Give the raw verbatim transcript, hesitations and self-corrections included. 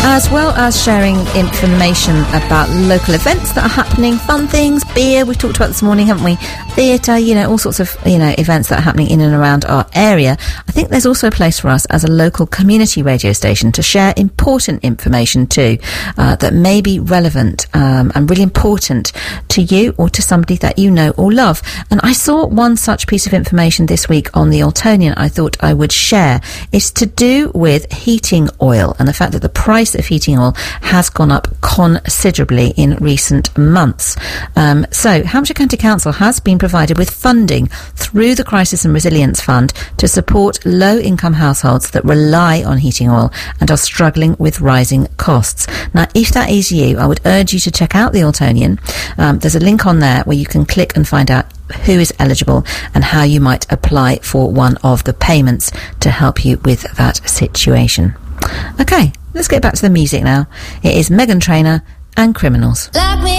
as well as sharing information about local events that are happening, fun things, beer, we've talked about this morning, haven't we? Theatre, you know, all sorts of, you know, events that are happening in and around our area. I think there's also a place for us as a local community radio station to share important information too, uh, that may be relevant um, and really important to you or to somebody that you know or love. And I saw one such piece of information this week on the Altonian I thought I would share. It's to do with heating oil and the fact that the price of heating oil has gone up considerably in recent months. Um, so Hampshire County Council has been provided with funding through the Crisis and Resilience Fund to support low-income households that rely on heating oil and are struggling with rising costs. Now, if that is you, I would urge you to check out the Altonian. Um, there's a link on there where you can click and find out who is eligible and how you might apply for one of the payments to help you with that situation. Okay, let's get back to the music now. It is Meghan Trainor and Criminals. Like me.